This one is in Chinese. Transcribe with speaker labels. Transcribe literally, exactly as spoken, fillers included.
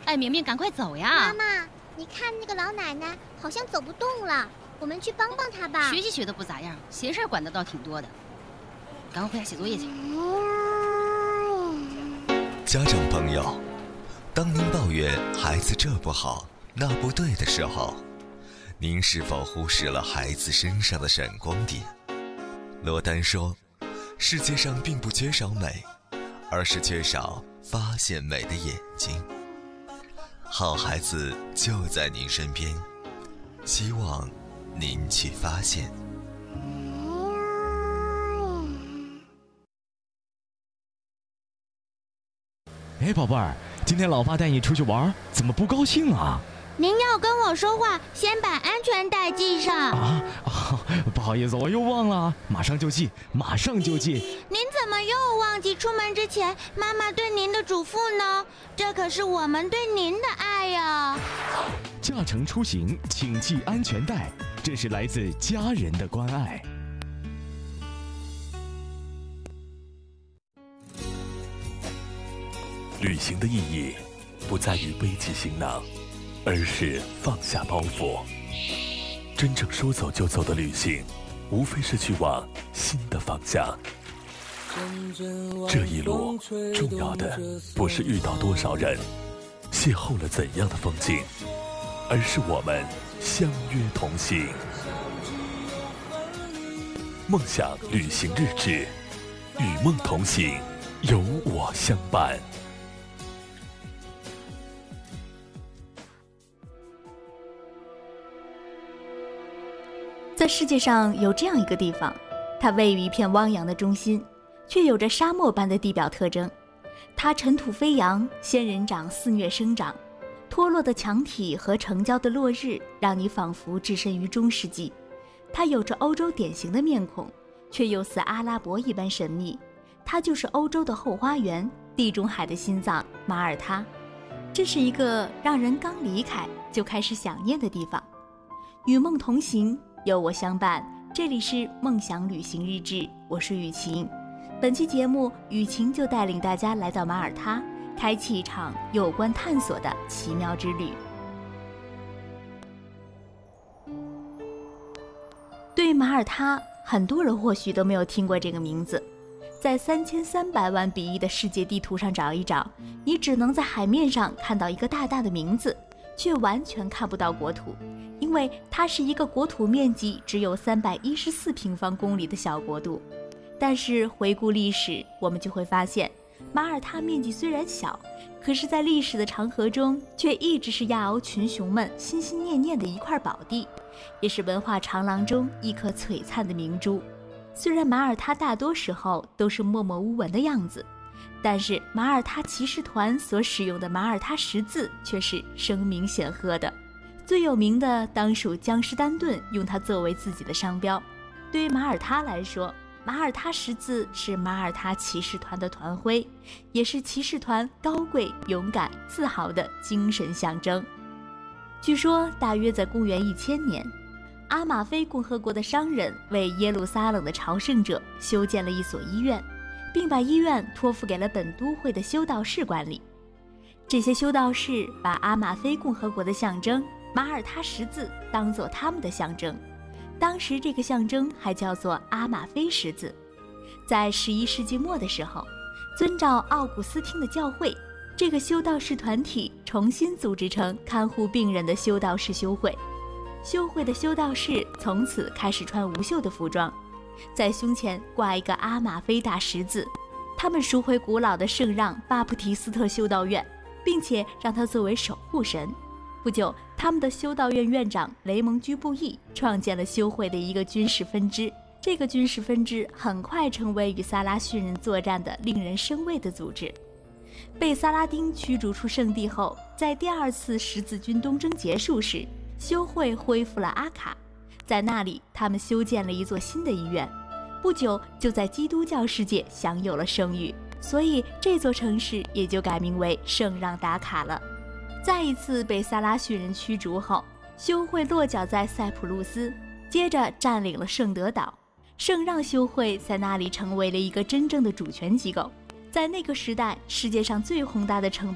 Speaker 1: 哎，明明，赶快走呀！
Speaker 2: 妈妈，你看那个老奶奶好像走不动了，我们去帮帮她吧。
Speaker 1: 学习学的不咋样，闲事管的倒挺多的。赶快回家写作业去。
Speaker 3: 家长朋友，当您抱怨孩子这不好那不对的时候，您是否忽视了孩子身上的闪光点？罗丹说，世界上并不缺少美，而是缺少发现美的眼睛。好孩子就在您身边，希望您去发现。
Speaker 4: 哎，宝贝儿，今天老爸带你出去玩，怎么不高兴啊？
Speaker 2: 您要跟我说话，先把安全带系上。
Speaker 4: 啊啊，不好意思，我又忘了，马上就系，马上就系。
Speaker 2: 您怎么又忘记出门之前妈妈对您的嘱咐呢？这可是我们对您的爱呀！
Speaker 4: 驾乘出行，请系安全带，这是来自家人的关爱。
Speaker 5: 旅行的意义不在于背起行囊，而是放下包袱。真正说走就走的旅行，无非是去往新的方向。这一路重要的不是遇到多少人，邂逅了怎样的风景，而是我们相约同行。梦想旅行日志，与梦同行，有我相伴。
Speaker 6: 在世界上有这样一个地方，它位于一片汪洋的中心，却有着沙漠般的地表特征。它尘土飞扬，仙人掌肆虐生长，脱落的墙体和城郊的落日，让你仿佛置身于中世纪。它有着欧洲典型的面孔，却又似阿拉伯一般神秘。它就是欧洲的后花园，地中海的心脏——马耳他。这是一个让人刚离开就开始想念的地方。与梦同行，有我相伴，这里是梦想旅行日志，我是雨晴。本期节目，雨晴就带领大家来到马耳他，开启一场有关探索的奇妙之旅。对于马耳他，很多人或许都没有听过这个名字。在三千三百万比例的世界地图上找一找，你只能在海面上看到一个大大的名字，却完全看不到国土。因为它是一个国土面积只有三百一十四平方公里的小国度，但是回顾历史，我们就会发现，马耳他面积虽然小，可是在历史的长河中，却一直是亚欧群雄们心心念念的一块宝地，也是文化长廊中一颗璀璨的明珠。虽然马耳他大多时候都是默默无闻的样子，但是马耳他骑士团所使用的马耳他十字却是声名显赫的。最有名的当属江诗丹顿用它作为自己的商标。对于马耳他来说，马耳他十字是马耳他骑士团的团徽，也是骑士团高贵、勇敢、自豪的精神象征。据说大约在公元一千年，阿马菲共和国的商人为耶路撒冷的朝圣者修建了一所医院，并把医院托付给了本都会的修道士管理。这些修道士把阿马菲共和国的象征马耳他十字当作他们的象征，当时这个象征还叫做阿马菲十字。在十一世纪末的时候，遵照奥古斯汀的教诲，这个修道士团体重新组织成看护病人的修道士修会。修会的修道士从此开始穿无袖的服装，在胸前挂一个阿马菲大十字。他们赎回古老的圣让巴普提斯特修道院，并且让他作为守护神。不久，他们的修道院院长雷蒙居布义创建了修会的一个军事分支。这个军事分支很快成为与萨拉逊人作战的令人生畏的组织。被萨拉丁驱逐出圣地后，在第二次十字军东征结束时，修会恢复了阿卡，在那里他们修建了一座新的医院。不久就在基督教世界享有了声誉，所以这座城市也就改名为圣让达卡了。再一次被萨拉逊人驱逐后，修会落脚在塞浦路斯，接着占领了圣德岛。圣让修会在那里成为了一个真正的主权机构。在那个时代，世界上最宏大的城